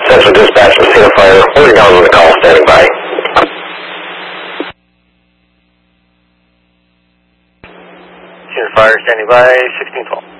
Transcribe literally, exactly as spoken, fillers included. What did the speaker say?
Central Dispatch, Messina Fire, forty dollars on the call, standing by. Messina Fire, standing by, sixteen twelve.